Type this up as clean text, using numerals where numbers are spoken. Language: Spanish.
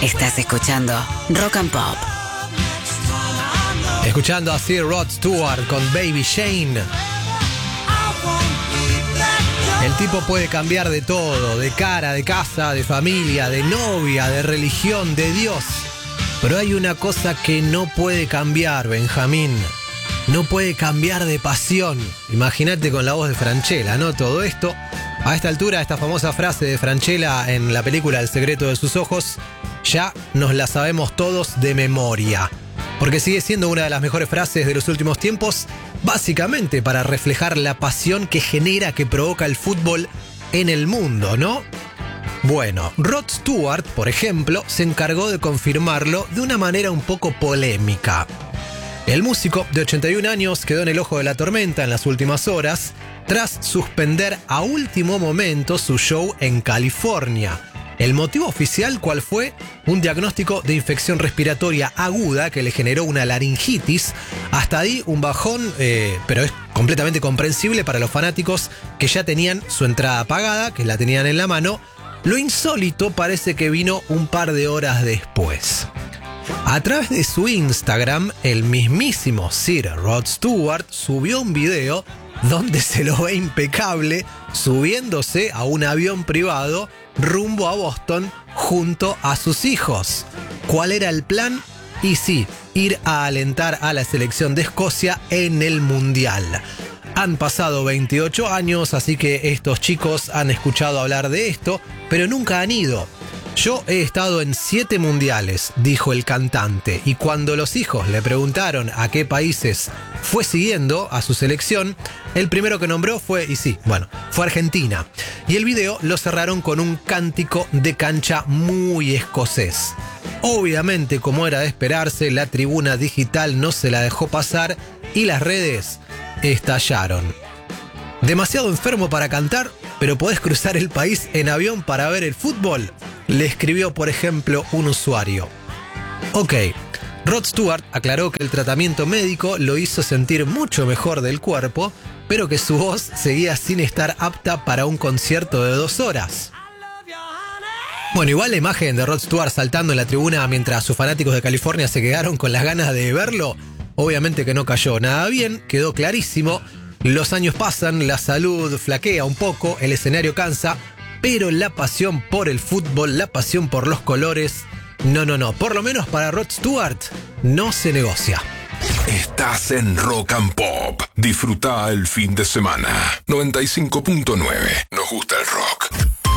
Estás escuchando Rock and Pop. Escuchando así Rod Stewart con Baby Jane. El tipo puede cambiar de todo, de cara, de casa, de familia, de novia, de religión, de Dios. Pero hay una cosa que no puede cambiar, Benjamín. No puede cambiar de pasión. Imagínate con la voz de Francella, ¿no? Todo esto. A esta altura, esta famosa frase de Francella en la película El secreto de sus ojos, ya nos la sabemos todos de memoria. Porque sigue siendo una de las mejores frases de los últimos tiempos, básicamente para reflejar la pasión que genera, que provoca el fútbol en el mundo, ¿no? Bueno, Rod Stewart, por ejemplo, se encargó de confirmarlo de una manera un poco polémica. El músico de 81 años quedó en el ojo de la tormenta en las últimas horas tras suspender a último momento su show en California. ¿El motivo oficial cuál fue? Un diagnóstico de infección respiratoria aguda que le generó una laringitis. Hasta ahí un bajón, pero es completamente comprensible para los fanáticos que ya tenían su entrada pagada, que la tenían en la mano. Lo insólito parece que vino un par de horas después. A través de su Instagram, el mismísimo Sir Rod Stewart subió un video donde se lo ve impecable subiéndose a un avión privado rumbo a Boston junto a sus hijos. ¿Cuál era el plan? Y sí, ir a alentar a la selección de Escocia en el Mundial. Han pasado 28 años, así que estos chicos han escuchado hablar de esto, pero nunca han ido. Yo he estado en 7 mundiales, dijo el cantante, y cuando los hijos le preguntaron a qué países fue siguiendo a su selección, el primero que nombró fue Argentina. Y el video lo cerraron con un cántico de cancha muy escocés. Obviamente, como era de esperarse, la tribuna digital no se la dejó pasar y las redes estallaron. ¿Demasiado enfermo para cantar, pero podés cruzar el país en avión para ver el fútbol? Le escribió, por ejemplo, un usuario. Ok, Rod Stewart aclaró que el tratamiento médico lo hizo sentir mucho mejor del cuerpo, pero que su voz seguía sin estar apta para un concierto de 2 horas. Bueno, igual la imagen de Rod Stewart saltando en la tribuna mientras sus fanáticos de California se quedaron con las ganas de verlo, obviamente que no cayó nada bien, quedó clarísimo. Los años pasan, la salud flaquea un poco, el escenario cansa, pero la pasión por el fútbol, la pasión por los colores, no, por lo menos para Rod Stewart, no se negocia. Estás en Rock and Pop. Disfruta el fin de semana. 95.9. Nos gusta el rock.